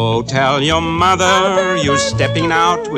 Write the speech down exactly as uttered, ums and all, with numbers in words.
Go tell your mother you're stepping out with